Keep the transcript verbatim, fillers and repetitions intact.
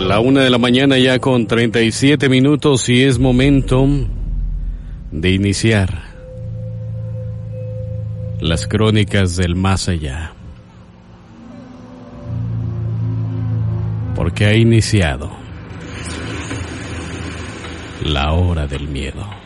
La una de la mañana ya con treinta y siete minutos y es momento de iniciar las crónicas del más allá. Porque ha iniciado la hora del miedo.